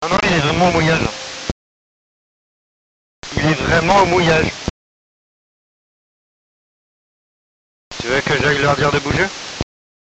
Non, non, il est vraiment au mouillage. Il est vraiment au mouillage. Tu veux que j'aille leur dire de bouger?